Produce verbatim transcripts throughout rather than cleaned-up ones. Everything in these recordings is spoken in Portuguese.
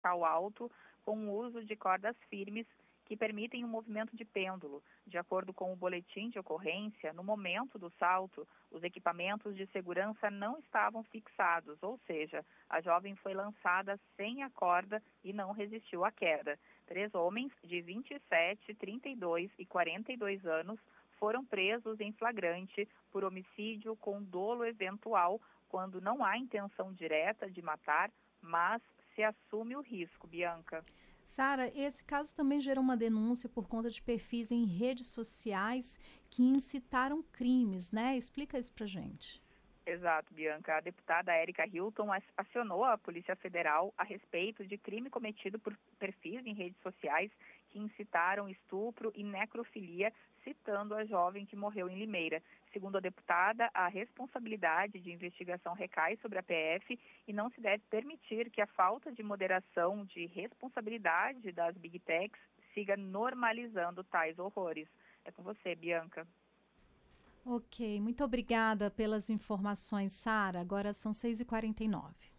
ao alto com o uso de cordas firmes que permitem um movimento de pêndulo. De acordo com o boletim de ocorrência, no momento do salto, os equipamentos de segurança não estavam fixados, ou seja, a jovem foi lançada sem a corda e não resistiu à queda. Três homens de vinte e sete, trinta e dois e quarenta e dois anos foram presos em flagrante por homicídio com dolo eventual, quando não há intenção direta de matar, mas se assume o risco, Bianca. Sara, esse caso também gerou uma denúncia por conta de perfis em redes sociais que incitaram crimes, né? Explica isso pra gente. Exato, Bianca. A deputada Érica Hilton acionou a Polícia Federal a respeito de crime cometido por perfis em redes sociais que incitaram estupro e necrofilia, citando a jovem que morreu em Limeira. Segundo a deputada, a responsabilidade de investigação recai sobre a P F e não se deve permitir que a falta de moderação de responsabilidade das Big Techs siga normalizando tais horrores. É com você, Bianca. Ok, muito obrigada pelas informações, Sara. Agora são seis e quarenta e nove.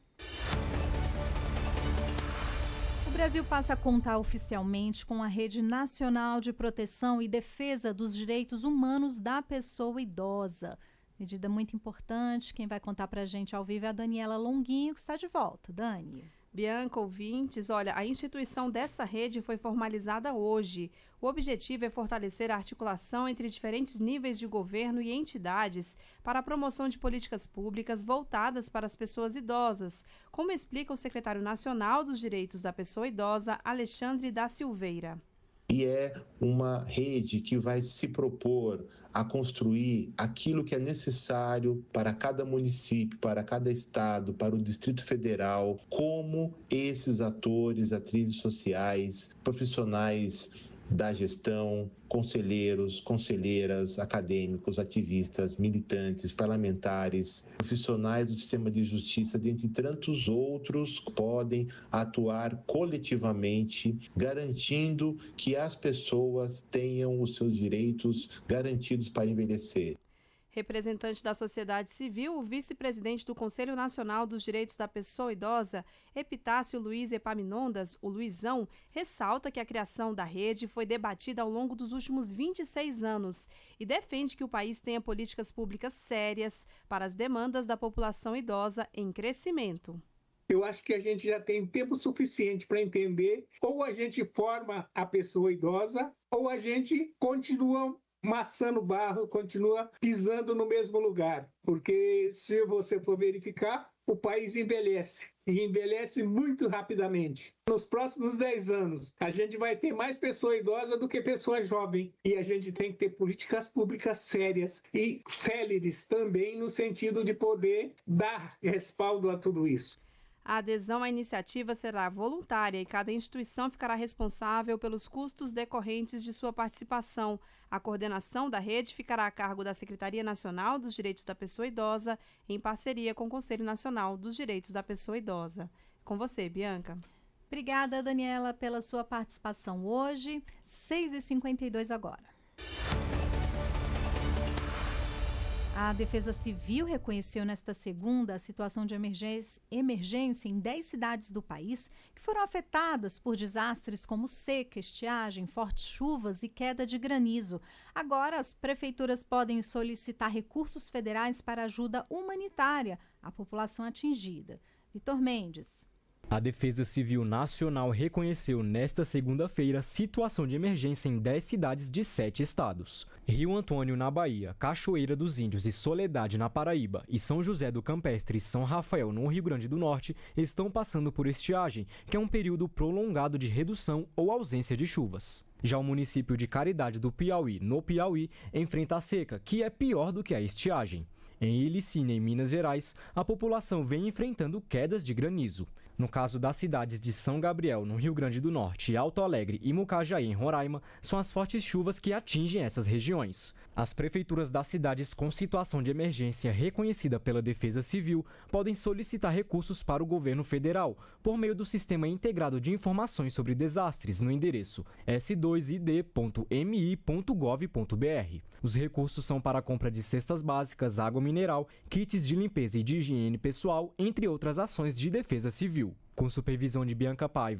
O Brasil passa a contar oficialmente com a Rede Nacional de Proteção e Defesa dos Direitos Humanos da Pessoa Idosa. Medida muito importante. Quem vai contar para a gente ao vivo é a Daniela Longuinho, que está de volta. Dani. Bianca, ouvintes, olha, a instituição dessa rede foi formalizada hoje. O objetivo é fortalecer a articulação entre diferentes níveis de governo e entidades para a promoção de políticas públicas voltadas para as pessoas idosas, como explica o secretário nacional dos Direitos da Pessoa Idosa, Alexandre da Silveira. E é uma rede que vai se propor a construir aquilo que é necessário para cada município, para cada estado, para o Distrito Federal, como esses atores, atrizes sociais, profissionais da gestão, conselheiros, conselheiras, acadêmicos, ativistas, militantes, parlamentares, profissionais do sistema de justiça, dentre tantos outros, podem atuar coletivamente, garantindo que as pessoas tenham os seus direitos garantidos para envelhecer. Representante da sociedade civil, o vice-presidente do Conselho Nacional dos Direitos da Pessoa Idosa, Epitácio Luiz Epaminondas, o Luizão, ressalta que a criação da rede foi debatida ao longo dos últimos vinte e seis anos e defende que o país tenha políticas públicas sérias para as demandas da população idosa em crescimento. Eu acho que a gente já tem tempo suficiente para entender, ou a gente forma a pessoa idosa, ou a gente continua maçando barro, continua pisando no mesmo lugar. Porque se você for verificar, o país envelhece. E envelhece muito rapidamente. Nos próximos dez anos, a gente vai ter mais pessoa idosa do que pessoa jovem. E a gente tem que ter políticas públicas sérias e céleres também, no sentido de poder dar respaldo a tudo isso. A adesão à iniciativa será voluntária e cada instituição ficará responsável pelos custos decorrentes de sua participação. A coordenação da rede ficará a cargo da Secretaria Nacional dos Direitos da Pessoa Idosa, em parceria com o Conselho Nacional dos Direitos da Pessoa Idosa. Com você, Bianca. Obrigada, Daniela, pela sua participação hoje. seis e cinquenta e dois agora. A Defesa Civil reconheceu nesta segunda a situação de emergência, emergência em dez cidades do país que foram afetadas por desastres como seca, estiagem, fortes chuvas e queda de granizo. Agora, as prefeituras podem solicitar recursos federais para ajuda humanitária à população atingida. Vitor Mendes. A Defesa Civil Nacional reconheceu nesta segunda-feira a situação de emergência em dez cidades de sete estados. Rio Antônio, na Bahia, Cachoeira dos Índios e Soledade, na Paraíba, e São José do Campestre e São Rafael, no Rio Grande do Norte, estão passando por estiagem, que é um período prolongado de redução ou ausência de chuvas. Já o município de Caridade do Piauí, no Piauí, enfrenta a seca, que é pior do que a estiagem. Em Ilicínea, em Minas Gerais, a população vem enfrentando quedas de granizo. No caso das cidades de São Gabriel, no Rio Grande do Norte, Alto Alegre e Mucajaí, em Roraima, são as fortes chuvas que atingem essas regiões. As prefeituras das cidades com situação de emergência reconhecida pela Defesa Civil podem solicitar recursos para o governo federal por meio do Sistema Integrado de Informações sobre Desastres no endereço s dois i d ponto m i ponto gov ponto b r. Os recursos são para a compra de cestas básicas, água mineral, kits de limpeza e de higiene pessoal, entre outras ações de defesa civil. Com supervisão de Bianca Paiva.